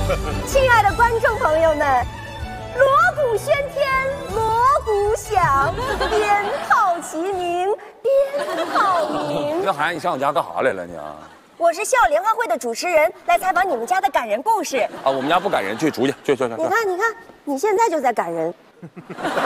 亲爱的观众朋友们，锣鼓喧天，锣鼓响，鞭炮齐鸣，鞭炮鸣。 这孩子，你上我家干啥来了你啊？ 我是校联欢会的主持人，来采访你们家的感人故事。 啊，我们家不感人，去出去，去。 你看，你现在就在感人。